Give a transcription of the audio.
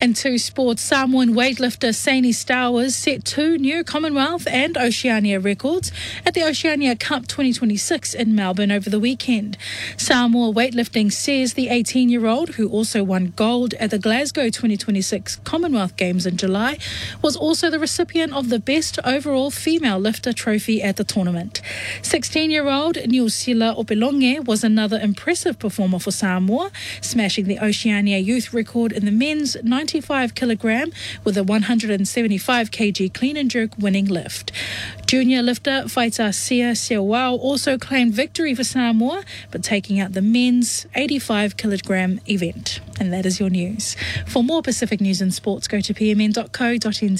Into sports, Samoan weightlifter Saini Stowers set 2 new Commonwealth and Oceania records at the Oceania Cup 2026 in Melbourne over the weekend. Samoa Weightlifting says the 18-year-old, who also won gold at the Glasgow 2026 Commonwealth Games in July, was also the recipient of the Best Overall Female Lifter trophy at the tournament. 16-year-old Niusila Opelonge was another impressive performer for Samoa, smashing the Oceania youth record in the men's 95 kilogram with a 175 kg clean and jerk winning lift. Junior lifter Faita Sia Seawao also claimed victory for Samoa, but taking out the men's 85 kilogram event. And that is your news. For more Pacific news and sports, go to pmn.co.nz.